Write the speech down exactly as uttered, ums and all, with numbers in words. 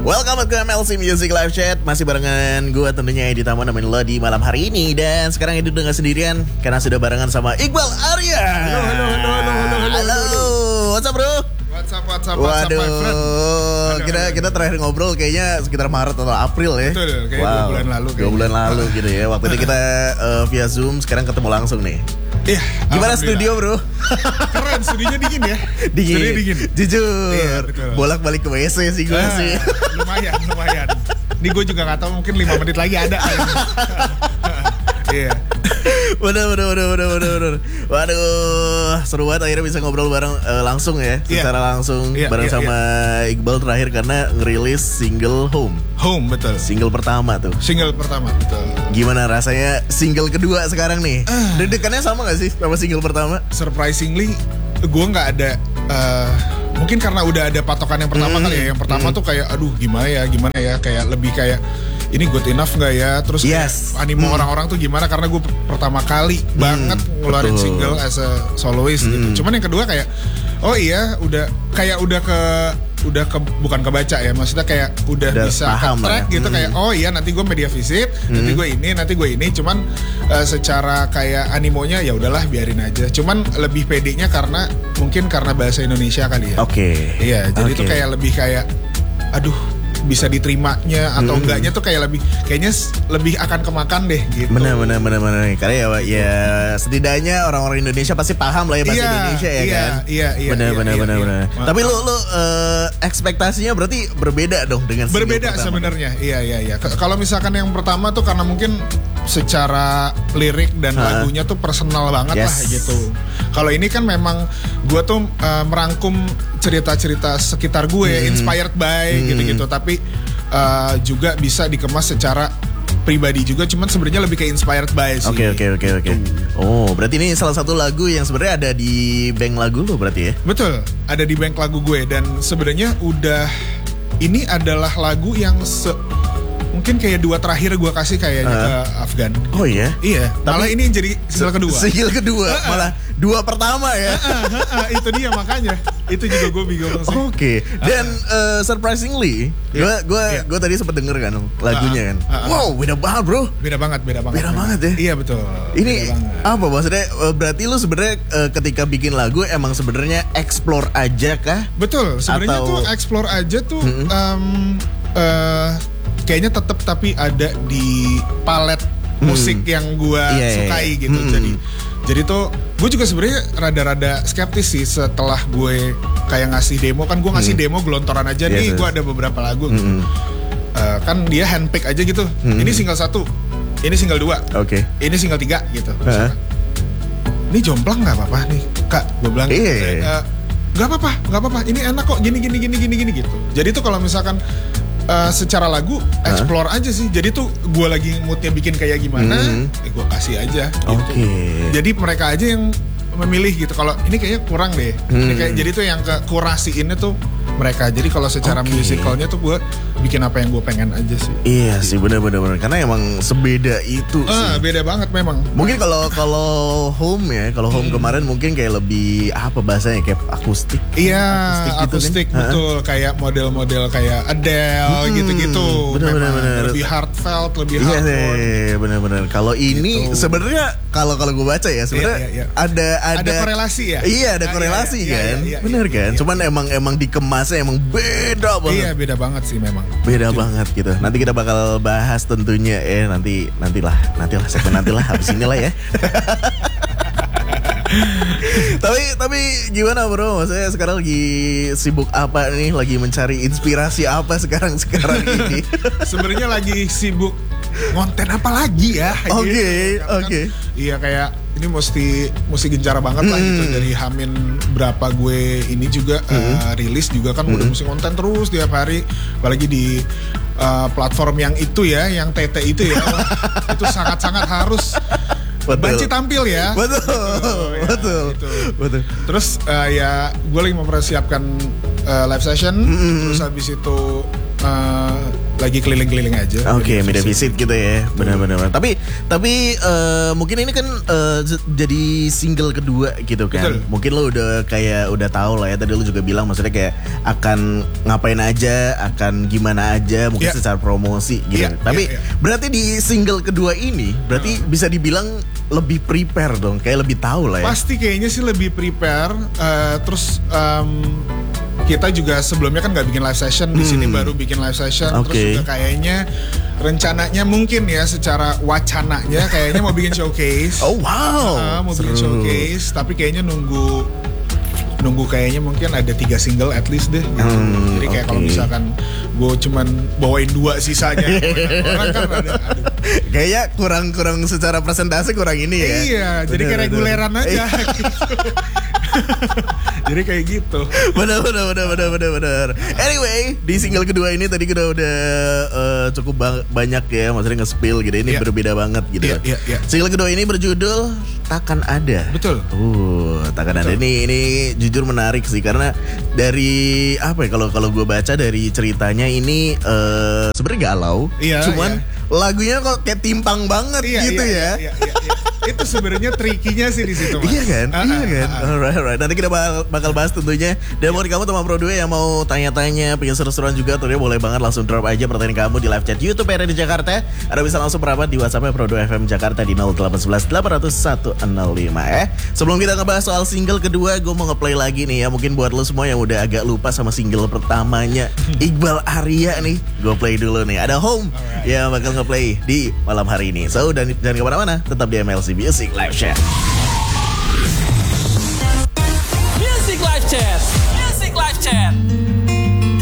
Welcome ke M L C Music Live Chat. Masih barengan gue tentunya Edi Tamo nemenin lo di malam hari ini. Dan sekarang Edi udah gak sendirian karena sudah barengan sama Iqbal Arya. Halo, halo, halo, halo, halo, halo, halo. What's up bro? What's up, what's up, what's up, Waduh, my friend? Aduh, kita aduh. kita terakhir ngobrol kayaknya sekitar Maret atau April ya. Betul, kayak wow. dua bulan lalu. Dua bulan lalu gitu ya. Waktu itu kita uh, via Zoom, sekarang ketemu langsung nih. Iya. Gimana studio bro? Keren, studionya dingin ya. Dingin. Studio dingin. Jujur. Iya, betul. Bolak-balik ke W C sih gue Ah, sih. Lumayan, lumayan. Ini gue juga gak tahu, mungkin lima menit lagi ada. Iya. Waduh, waduh, waduh, waduh, waduh, waduh. Waduh, seru banget akhirnya bisa ngobrol bareng uh, langsung ya, Iya. secara langsung Iya, bareng iya, sama Iqbal terakhir karena ngerilis single Home. Home, betul. Single pertama tuh. Single pertama, betul. Gimana rasanya single kedua sekarang nih? Ah. Deg-degannya sama gak sih sama single pertama? Surprisingly, gue nggak ada. Uh, mungkin karena udah ada patokan yang pertama Mm. kali ya. Yang pertama Mm. tuh kayak, aduh gimana ya, gimana ya, kayak lebih kayak ini good enough nggak ya? Terus kayak Yes. animo Mm. orang-orang tuh gimana? Karena gue pertama kali Mm, banget ngeluarin betul. single as a soloist Mm. gitu. Cuman yang kedua kayak, oh iya, udah kayak udah ke udah ke bukan kebaca ya, maksudnya kayak udah, Udah bisa paham ke track lah ya. gitu. Mm. Kayak oh iya nanti gue media visit, nanti gue ini, nanti gue ini. Cuman uh, secara kayak animonya ya udahlah biarin aja. Cuman lebih pedenya karena mungkin karena bahasa Indonesia kali ya. Oke. Iya, jadi Oke. tuh kayak lebih kayak, aduh bisa diterimanya atau Hmm. enggaknya tuh kayak lebih, kayaknya s- lebih akan kemakan deh gitu. Benar, benar, benar, benar. Karena ya, ya setidaknya orang-orang Indonesia pasti paham lah ya bahasa Iya, Indonesia ya iya, kan. iya, iya, Benar, iya, benar, iya, benar, iya. benar. Ma- Tapi lu, lu uh, ekspektasinya berarti berbeda dong dengan single Berbeda pertama. sebenarnya, iya iya iya. K- Kalau misalkan yang pertama tuh karena mungkin secara lirik dan Ha. lagunya tuh personal banget Yes. lah gitu. Kalau ini kan memang gue tuh uh, merangkum cerita-cerita sekitar gue, Hmm. inspired by Hmm. gitu-gitu. Tapi uh, juga bisa dikemas secara pribadi juga. Cuman sebenarnya lebih kayak inspired by sih. Oke, oke, oke, oke. Oh, berarti ini salah satu lagu yang sebenarnya ada di bank lagu lo berarti ya? Betul, ada di bank lagu gue dan sebenarnya udah ini adalah lagu yang se mungkin kayak dua terakhir gue kasih kayaknya Uh. ke Afgan. Oh iya. Iya, malah ini jadi single kedua. Single kedua, malah dua pertama ya. Ah, ah, itu dia makanya. Itu juga gue bingung sih. Oke. Dan uh, surprisingly, gue Iya. gue Iya. gue tadi sempat denger kan lagunya kan. Ah, ah, ah. Wow, beda banget bro. Beda banget, beda banget. Beda banget ya? Iya betul. Ini beda banget. apa maksudnya? uh, Berarti lu sebenarnya uh, ketika bikin lagu emang sebenarnya explore aja kah? Betul, sebenarnya Atau- tuh explore aja tuh Mm-mm. em, eh, kayaknya tetap tapi ada di palet musik yang gue Iya, iya, sukai iya. gitu. Mm-mm. Jadi jadi tuh gue juga sebenarnya rada-rada skeptis sih setelah gue kayak ngasih demo kan gue ngasih Mm. demo gelontoran aja Yes, nih yes. gue ada beberapa lagu gitu. Mm-mm. Eh, kan dia handpick aja gitu. Mm. Ini single satu, ini single dua, Oke. ini single tiga gitu. Heeh. Ini jomplang nggak apa-apa nih kak, gue bilang. Iya. Eh, nggak apa-apa, nggak apa-apa. Ini enak kok, gini gini gini gini gini gitu. Jadi tuh kalau misalkan eh, secara lagu explore aja sih. Jadi tuh gue lagi moodnya bikin kayak gimana, Hmm. eh, gue kasih aja. Gitu. Oke. Jadi mereka aja yang memilih gitu. Kalau ini kayaknya kurang deh. Ini Hmm. kayak, jadi tuh yang ke kurasiinnya tuh mereka. Jadi kalau secara Oke. musicalnya tuh gue bikin apa yang gue pengen aja sih. Iya sih benar-benar benar. Karena emang sebeda itu Ah, sih. beda banget memang. Mungkin kalau kalau home ya, kalau home kemarin mungkin kayak lebih apa bahasanya kayak akustik. Iya, Akustik akustik, gitu kan? betul. Kayak model-model kayak Adele Hmm, gitu-gitu. bener, Memang bener, bener. lebih heartfelt, lebih Iya hardcore. sih, benar-benar. Kalau ini Gitu. sebenarnya kalau kalau gue baca ya sebenarnya Iya, iya, iya. ada ada Ada korelasi ya? Iya, ada Ah, korelasi iya, iya, kan. iya, iya, Bener iya, kan? iya. Cuman emang emang dikemasnya emang beda banget. Iya, beda banget sih memang. Beda banget gitu. Nanti kita bakal bahas tentunya eh nanti nantilah, nantilah segmen nantilah habis inilah ya. tapi tapi gimana bro? Maksudnya sekarang lagi sibuk apa nih? Lagi mencari inspirasi apa sekarang sekarang ini? Sebenarnya lagi sibuk konten apa lagi ya? Oke, Gitu. Karena oke. kan, iya kayak ini mesti mesti gencar banget lah gitu Hmm. dari Hamin berapa gue ini juga eh, rilis juga kan udah Hmm. mesti konten terus tiap hari, apalagi di eh, platform yang itu ya, yang T T itu ya, itu sangat-sangat harus Betul. banci tampil ya. Betul, ya, betul, gitu. betul. Terus eh, ya gue lagi mempersiapkan eh, live session, Mm-mm. terus habis itu eh, lagi keliling-keliling aja. Oke, okay, media visit gitu ya, benar-benar. Tapi tapi uh, mungkin ini kan uh, jadi single kedua gitu kan. Betul. Mungkin lo udah kayak udah tahu lah ya. Tadi lo juga bilang maksudnya kayak akan ngapain aja, akan gimana aja, mungkin yeah. secara promosi gitu. Yeah, Tapi yeah, yeah. berarti di single kedua ini, berarti hmm. bisa dibilang lebih prepare dong, kayak lebih tahu lah ya. Pasti kayaknya sih lebih prepare. Uh, terus um, kita juga sebelumnya kan nggak bikin live session, di sini hmm. baru bikin live session. Okay. Terus juga kayaknya rencananya mungkin ya secara wacananya kayaknya mau bikin showcase. Oh wow. Uh, mau Seru. bikin showcase, tapi kayaknya nunggu nunggu kayaknya mungkin ada tiga single at least deh. Gitu. Hmm, Jadi kayak okay. kalau misalkan gue cuman bawain dua sisanya, orang kan ada. Aduh. Kayaknya kurang-kurang secara presentasi kurang ini ya. Iya, bener, jadi kayak reguleran aja. Gitu. Jadi kayak gitu. Benar benar benar benar benar benar. Anyway, di single kedua ini tadi kita udah uh, cukup ba- banyak ya, maksudnya nge-spill gitu. Ini yeah. berbeda banget gitu. Yeah, yeah, yeah. Single kedua ini berjudul Takkan Ada. Betul. Uh, Takkan Betul. Ada ini ini jujur menarik sih karena dari apa ya kalau kalau gue baca dari ceritanya ini uh, sebenarnya galau. Yeah, cuman yeah. lagunya kok kayak timpang banget iya, gitu iya, ya. Iya, iya, iya. Itu sebenarnya trikinya sih di situ, Mas. Iya kan? Uh, iya uh, kan? Uh, uh. Alright, alright. Nanti kita bakal, bakal bahas tentunya. Dan buat kamu teman Pro dua yang mau tanya-tanya, pengen seru-seruan juga, tentunya boleh banget langsung drop aja pertanyaan kamu di live chat YouTube R R D Jakarta. Ada bisa langsung merapat di WhatsApp-nya Pro dua F M Jakarta di nol delapan satu satu delapan nol satu nol lima eh. Sebelum kita ngebahas soal single kedua, gue mau ngeplay lagi nih ya. Mungkin buat lo semua yang udah agak lupa sama single pertamanya Iqbal Arya nih, gue play dulu nih. Ada Home alright. yang bakal ngeplay di malam hari ini. So, dan jangan kemana-mana, tetap di M L C Music Live Chat. Music Live Chat. Music Live Chat.